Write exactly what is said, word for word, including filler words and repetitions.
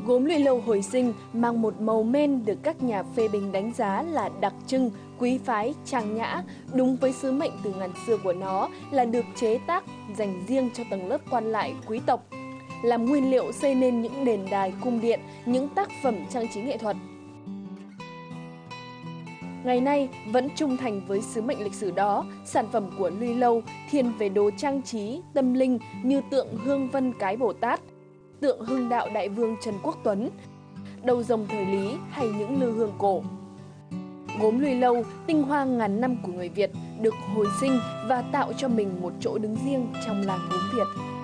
Gốm lụy lâu hồi sinh mang một màu men được các nhà phê bình đánh giá là đặc trưng, quý phái, trang nhã, đúng với sứ mệnh từ ngàn xưa của nó là được chế tác dành riêng cho tầng lớp quan lại quý tộc, làm nguyên liệu xây nên những đền đài cung điện, những tác phẩm trang trí nghệ thuật. Ngày nay, vẫn trung thành với sứ mệnh lịch sử đó, sản phẩm của lụy lâu thiên về đồ trang trí, tâm linh như tượng Hương Vân Cái Bồ Tát, tượng Hưng Đạo Đại Vương Trần Quốc Tuấn, đầu rồng thời Lý hay những lư hương cổ. Gốm lụy lâu, tinh hoa ngàn năm của người Việt, được hồi sinh và tạo cho mình một chỗ đứng riêng trong làng gốm Việt.